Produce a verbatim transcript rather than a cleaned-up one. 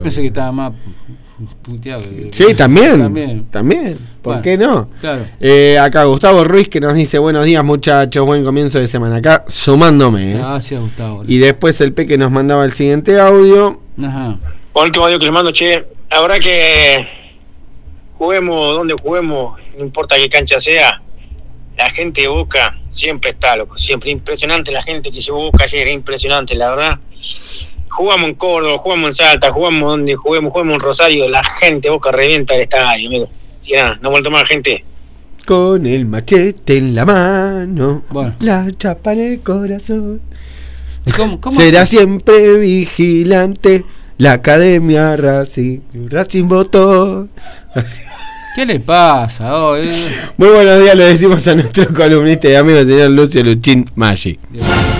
Pensé que estaba más puteado. Sí, también. También. También. ¿Por Bueno, qué no? Claro. Eh, acá Gustavo Ruiz que nos dice: buenos días, muchachos, buen comienzo de semana. Acá sumándome. ¿eh? Gracias, Gustavo. Y después el Peque nos mandaba el siguiente audio. Ajá. Por último audio que les mando, che, habrá que juguemos donde juguemos, no importa qué cancha sea, la gente de Boca siempre está, loco, siempre impresionante la gente que llevó Boca ayer, impresionante, la verdad. Jugamos en Córdoba, jugamos en Salta, jugamos donde juguemos, jugamos en Rosario, la gente de Boca revienta el estadio, amigo. Así que nada, no vuelto más gente. Con el machete en la mano, Bueno. la chapa en el corazón. ¿Cómo, cómo Será hace? siempre vigilante la Academia Racing. Racing votó. ¿Qué le pasa hoy? Muy buenos días, le decimos a nuestro columnista y amigo, señor Lucio Luchín Maggi. Dios.